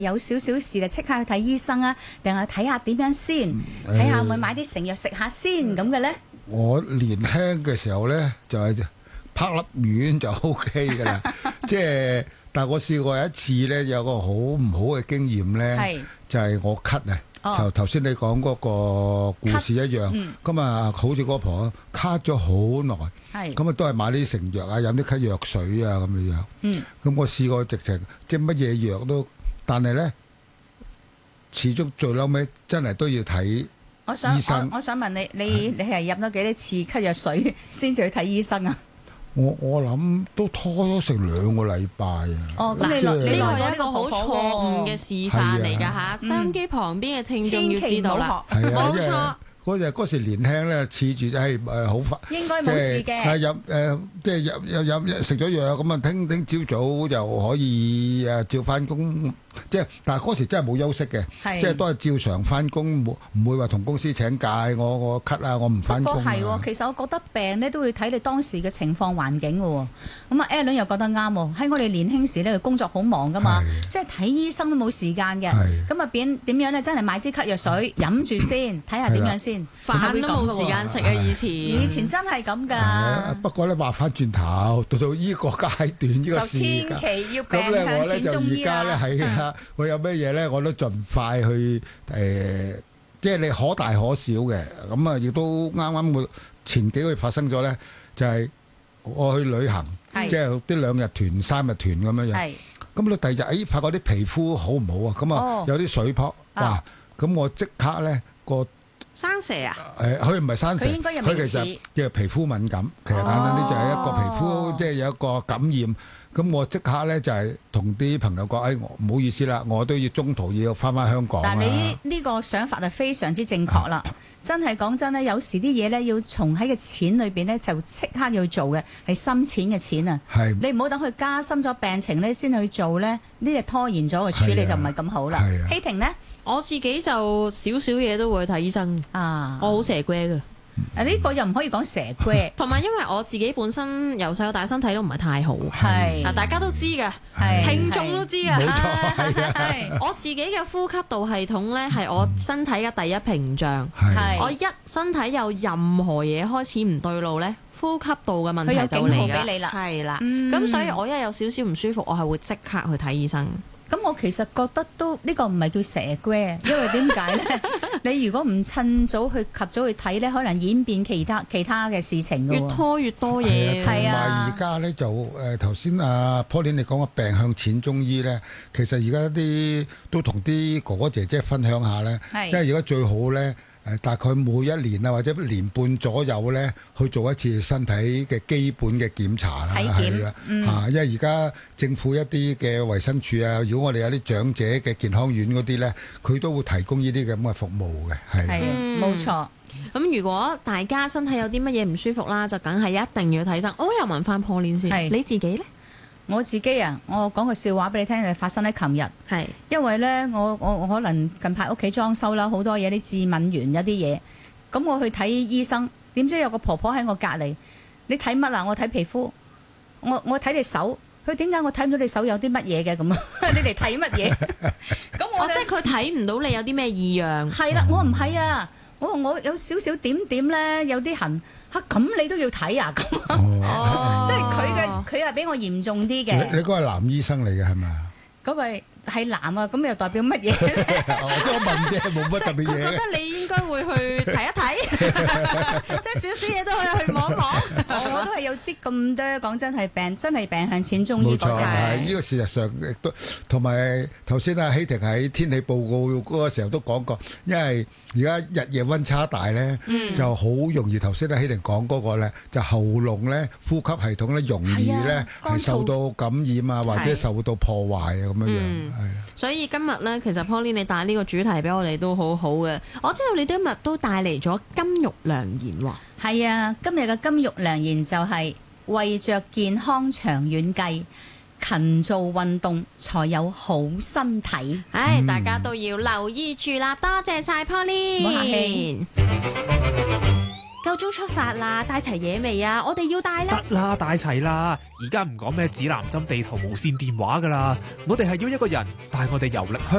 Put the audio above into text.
有少少事就即刻去睇醫生啊，定係睇下點樣先，睇下會唔會買啲成藥食下先咁嘅咧？ 我年輕嘅時候咧，就係拍粒丸就 OK 㗎啦。即係，但係我試過有一次咧，有個好唔好嘅經驗咧，就係我咳啊，就頭先你講嗰個故事一樣。咁啊，好似嗰婆咳咗好耐，咁啊都係買啲成藥啊，飲啲咳藥水啊咁樣。咁我試過直情即係乜嘢藥都。但係咧，始終最嬲尾真係都要睇醫生。 我想問你係飲咗幾多次咳藥水先至去睇醫生啊？ 我諗都拖咗成2個禮拜啊！ 咁你呢個係一個好錯誤嘅示範嚟㗎嚇，收音機旁邊嘅聽眾要知道啦，冇錯。 嗰時年輕咧，恃住係好快， 應該冇事嘅。 飲即係飲食咗藥咁啊，聽朝早就可以照翻工。即係，但係嗰時真係冇休息嘅，即係都係照常翻工，唔會話同公司請假。我咳啊，我唔翻工。 不過係，其實我覺得病咧都會睇你當時嘅情況環境嘅喎。咁啊 Alan 又覺得啱喎。喺我哋年輕時咧，工作好忙噶嘛，即係睇醫生都冇時間嘅。咁啊點樣咧？真係買支咳藥水飲住先，睇下點樣先。 飯都冇時間食啊！以前真係咁㗎。 不過咧話翻轉頭，到呢個階段呢個時間， 就千祈要病向淺中醫啦。 我有咩嘢咧，我都盡快去即係你可大可小嘅。咁啊，亦都啱啱我前幾個月發生咗咧，就係我去旅行，即係啲2日團、3日團咁樣樣。咁到第二日，發覺啲皮膚好唔好啊？咁啊，有啲水泡，哇！咁我即刻咧個生蛇啊？ 佢唔係生蛇，佢其實即係皮膚敏感。其實簡單啲就係一個皮膚，即係有一個感染。咁我即刻咧就係同啲朋友講，唔好意思啦，我都要中途要翻香港。 但係你呢個想法係非常之正確啦，真係講真咧，有時啲嘢咧要從喺個錢裏邊咧就即刻要做嘅，係深淺嘅錢啊！你唔好等佢加深咗病情咧先去做咧，呢啲拖延咗嘅處理就唔係咁好啦。希婷呢， 我自己就少少嘢都會去睇醫生啊，我好蛇龜嘅。 呢個又唔可以講蛇龜， 同埋因為我自己本身由細到大身體都唔係太好，大家都知㗎，聽眾都知㗎。 冇錯， 我自己嘅呼吸道系統呢係我身體嘅第一屏障。我一身體有任何嘢開始唔對路呢，呼吸道嘅問題就嚟㗎。係啦，咁所以我一有少少唔舒服，我係會即刻去睇醫生。 咁我其實覺得都呢個唔係叫蛇龜，因為點解咧？你如果唔趁早去及早去睇咧，可能演變其他嘅事情㗎喎。 越拖越多嘢。 係啊。 同埋而家咧就頭先阿 Pauline 你講個病向淺中醫咧，其實而家啲都同啲哥哥姐姐分享下咧，即係而家最好咧。大概每1年啊，或者1年半左右咧，去做一次身體嘅基本嘅檢查啦，係啦，因為而家政府一啲嘅衛生署啊，如果我哋有啲長者嘅健康院嗰啲咧，佢都會提供呢啲咁嘅服務嘅，係冇錯。 咁如果大家身體有啲乜嘢唔舒服啦，就梗係一定要睇醫生。我又問翻 Pauline先，你自己咧？ 我自己啊，我講個笑話俾你聽，就發生喺琴日。因為咧，我可能近排屋企裝修啦，好多嘢啲致敏源有啲嘢，咁我去睇醫生，點知有個婆婆喺我隔離，你睇乜啊？我睇皮膚，我睇你手，佢點解我睇唔到你手有啲乜嘢嘅咁啊？你嚟睇乜嘢？咁我即係佢睇唔到你有啲咩異樣。 係啦，我唔係啊，我有少少點點咧，有啲痕。咁你都要睇啊？咁即係佢係比我嚴重啲嘅。 你嗰個係男醫生嚟嘅係咪？ 嗰個係男啊，咁又代表乜嘢咧？ 即係我問啫，冇乜特別嘢。 我覺得你應該會去睇一睇，即係少少嘢都可以去望一望。 我都係有啲咁多，講真係病向淺中醫嗰隻。 呢個事實上亦都同埋頭先阿希婷喺天氣報告嗰個時候都講過，因為而家日夜溫差大咧，就好容易頭先阿希婷講嗰個咧，就喉嚨咧、呼吸系統咧容易咧係受到感染啊，或者受到破壞啊咁樣樣。 所以今日咧，其實 Pauline 你帶呢個主題俾我哋都好好嘅。我知道你今日都帶嚟咗金玉良言喎。 係啊，今日嘅金玉良言就係為着健康長遠計，勤做運動才有好身體。 大家都要留意住啦。多謝晒 Pauline。 唔好客氣。 夠鐘出發啦，帶齊嘢未啊？我哋要帶啦。 得啦，帶齊啦。而家唔講咩指南針、地圖、無線電話噶啦，我哋係要一個人帶我哋遊歷香